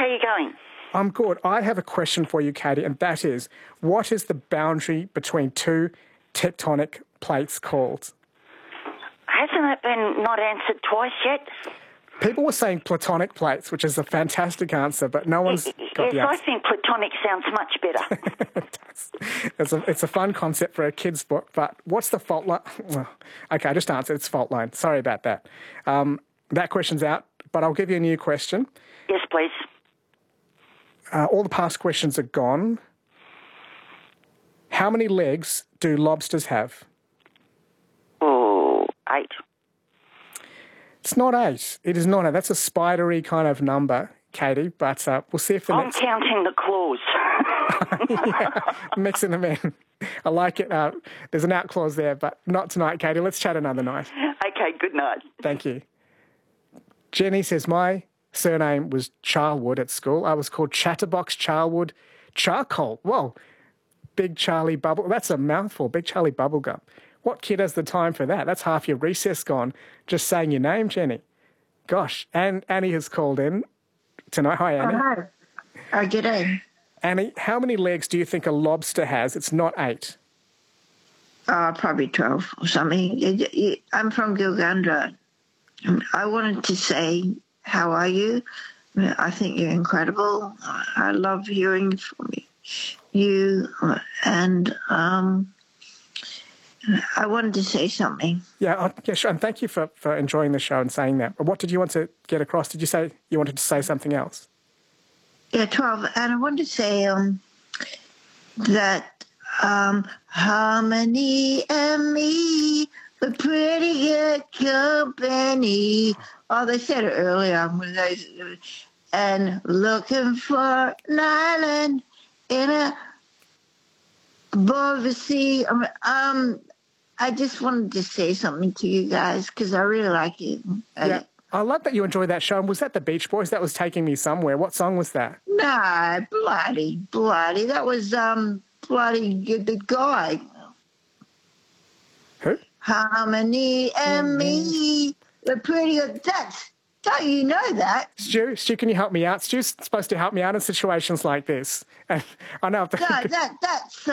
How are you going? I'm good. I have a question for you, Katie, and that is, what is the boundary between two tectonic plates called? Hasn't it been not answered twice yet? People were saying platonic plates, which is a fantastic answer, but no one's got the Yes, I answer. think platonic sounds much better. It's a fun concept for a kid's book, but what's the fault line? Well, okay, just answer. It's fault line. Sorry about that. That question's out, but I'll give you a new question. Yes, please. All the past questions are gone. How many legs do lobsters have? Oh, 8. It's not 8. It is not 8. That's a spidery kind of number, Katie, but we'll see if the I'm next... counting the claws. Yeah, mixing them in. I like it. There's an out clause there, but not tonight, Katie. Let's chat another night. Okay, good night. Thank you. Jenny says, my surname was Charlwood at school. I was called Chatterbox Charlwood Charcoal. Whoa. Big Charlie Bubble. That's a mouthful. Big Charlie Bubblegum. What kid has the time for that? That's half your recess gone, just saying your name, Jenny. Gosh. And Annie has called in tonight. Hi, Annie. Oh, hi. G'day. Annie, how many legs do you think a lobster has? It's not 8. Probably 12 or something. I'm from Gilgandra. I wanted to say, how are you? I think you're incredible. I love hearing from you. And I wanted to say something. Yeah, sure. And thank you for enjoying the show and saying that. But what did you want to get across? Did you say you wanted to say something else? Yeah, 12. And I wanted to say that Harmony and me, we're pretty good company. Oh, they said it earlier. And looking for an island in a above the sea. I just wanted to say something to you guys because I really like it. Yeah, I love that you enjoyed that show. And was that the Beach Boys? That was Taking Me Somewhere. What song was that? Nah, bloody. That was bloody the guy. Who? Harmony and me, we're pretty good. Don't you know that? Stu, can you help me out? Stu's supposed to help me out in situations like this. And I know. That's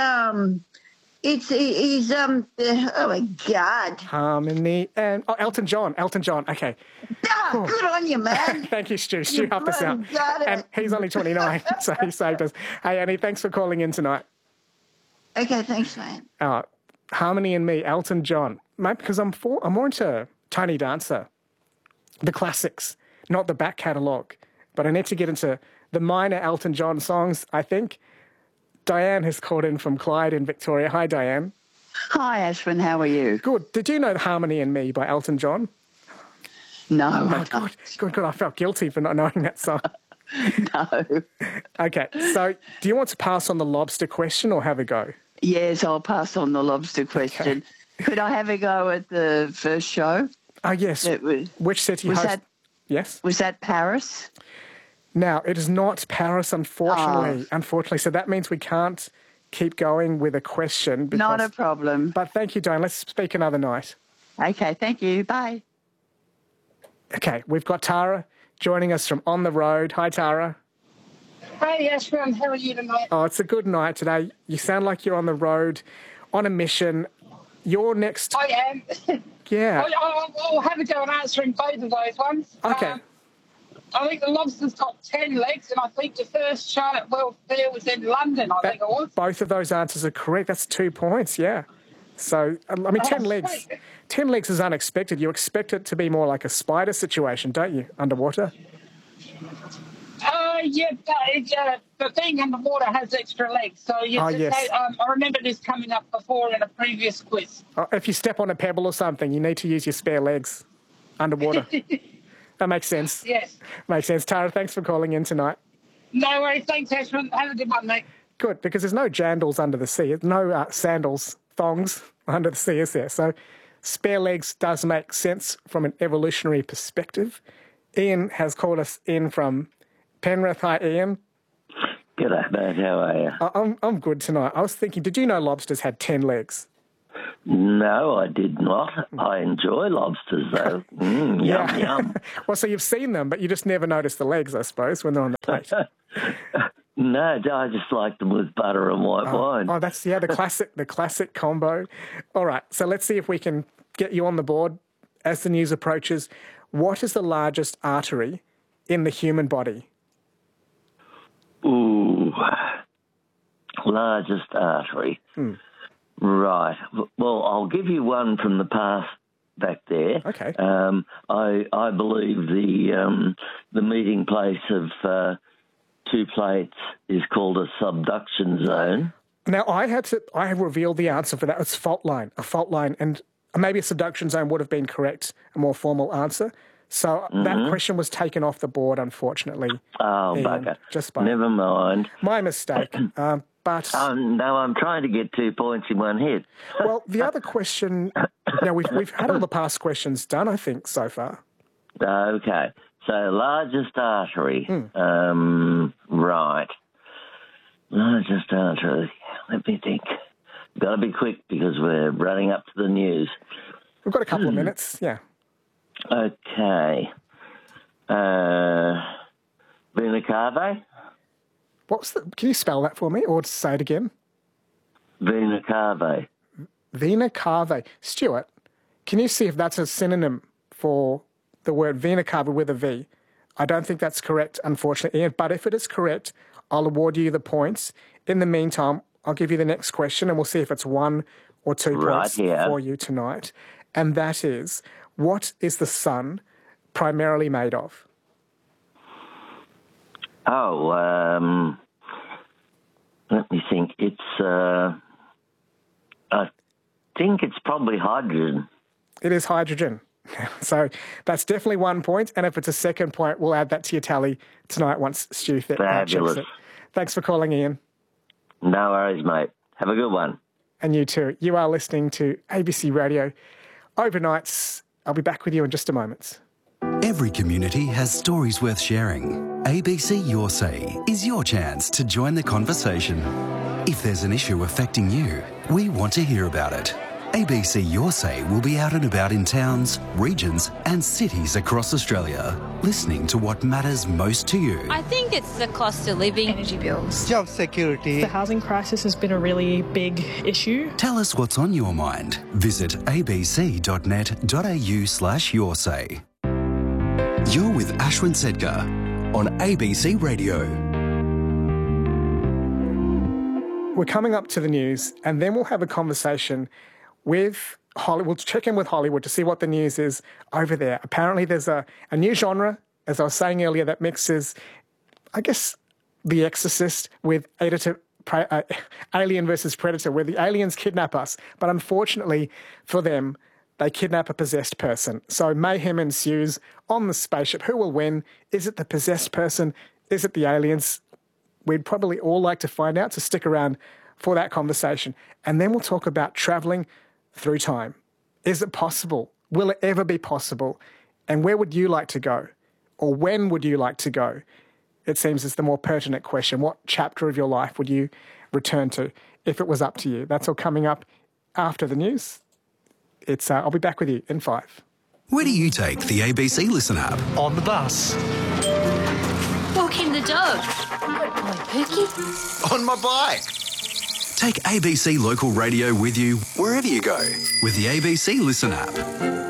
he's oh my God. Harmony and Elton John. Okay. Oh, good on you, man. Thank you, Stu. Stu helped us out. Got it. And he's only 29, so he saved us. Hey, Annie, thanks for calling in tonight. Okay, thanks, man. Harmony and me, Elton John. Mate, because I'm more into Tiny Dancer, the classics, not the back catalogue. But I need to get into the minor Elton John songs, I think. Diane has called in from Clyde in Victoria. Hi, Diane. Hi, Ashwin. How are you? Good. Did you know Harmony and Me by Elton John? No. Oh, my God. Good. I felt guilty for not knowing that song. No. Okay, so do you want to pass on the lobster question or have a go? Yes, I'll pass on the lobster question. Okay. Could I have a go at the first show? Oh, yes. Which city host? Yes. Was that Paris? Now, it is not Paris, unfortunately. Unfortunately, so that means we can't keep going with a question. Not a problem. But thank you, Diane. Let's speak another night. Okay, thank you. Bye. Okay, we've got Tara joining us from On the Road. Hi, Tara. Hi, Ashwin. How are you tonight? Oh, it's a good night today. You sound like you're on the road, on a mission. You're next. I am. Yeah. I'll have a go at answering both of those ones. Okay. I think the lobster's got 10 legs, and I think the first show at World Fair was in London, I think it was. Both of those answers are correct. That's 2 points, yeah. So, 10 legs. Sweet. 10 legs is unexpected. You expect it to be more like a spider situation, don't you, underwater? The thing underwater has extra legs. So yes. I remember this coming up before in a previous quiz. If you step on a pebble or something, you need to use your spare legs underwater. That makes sense. Yes. Makes sense. Tara, thanks for calling in tonight. No worries. Thanks, Ashwin. Have a good one, mate. Good, because there's no jandals under the sea. No sandals, thongs under the sea, is there? So spare legs does make sense from an evolutionary perspective. Ian has called us in from Penrith. Hi, Ian. G'day, mate. How are you? I'm good tonight. I was thinking, did you know lobsters had 10 legs? No, I did not. I enjoy lobsters, though. Yum, yum. Well, so you've seen them, but you just never notice the legs, I suppose, when they're on the plate. No, I just like them with butter and white wine. Oh, that's the classic combo. All right, so let's see if we can get you on the board as the news approaches. What is the largest artery in the human body? Ooh, largest artery. Right. Well, I'll give you one from the past back there. Okay. I believe the meeting place of two plates is called a subduction zone. Now, I have revealed the answer for that. It's fault line, a fault line, and maybe a subduction zone would have been correct, a more formal answer. So that question was taken off the board, unfortunately. Oh, Ian, bugger. Never mind. My mistake. But no, I'm trying to get 2 points in one hit. Well, the other question, we've had all the past questions done, I think, so far. Okay. So largest artery. Right. Largest artery. Let me think. Got to be quick because we're running up to the news. We've got a couple of minutes, yeah. Okay. Vena cava? Can you spell that for me or say it again? Vena cava. Vena cava. Stuart, can you see if that's a synonym for the word vena cava with a V? I don't think that's correct, unfortunately, Ian, but if it is correct, I'll award you the points. In the meantime, I'll give you the next question and we'll see if it's 1 or 2 points for you tonight. And that is, what is the sun primarily made of? Oh, let me think. I think it's probably hydrogen. It is hydrogen. So that's definitely 1 point. And if it's a second point, we'll add that to your tally tonight once Stu checks it. Thanks for calling, Ian. No worries, mate. Have a good one. And you too. You are listening to ABC Radio Overnights. I'll be back with you in just a moment. Every community has stories worth sharing. ABC Your Say is your chance to join the conversation. If there's an issue affecting you, we want to hear about it. ABC Your Say will be out and about in towns, regions and cities across Australia, listening to what matters most to you. I think it's the cost of living, energy bills, job security. The housing crisis has been a really big issue. Tell us what's on your mind. Visit abc.net.au/yoursay. You're with Ashwin Sedkar on ABC Radio. We're coming up to the news and then we'll have a conversation with Hollywood. We'll check in with Hollywood to see what the news is over there. Apparently there's a new genre, as I was saying earlier, that mixes, I guess, The Exorcist with Alien versus Predator, where the aliens kidnap us. But unfortunately for them, they kidnap a possessed person. So mayhem ensues on the spaceship. Who will win? Is it the possessed person? Is it the aliens? We'd probably all like to find out, so stick around for that conversation. And then we'll talk about travelling through time. Is it possible? Will it ever be possible? And where would you like to go? Or when would you like to go? It seems it's the more pertinent question. What chapter of your life would you return to if it was up to you? That's all coming up after the news. I'll be back with you in 5. Where do you take the ABC Listen app? On the bus. walking the dog. My Pookie. On my bike. Take ABC Local Radio with you wherever you go with the ABC Listen app.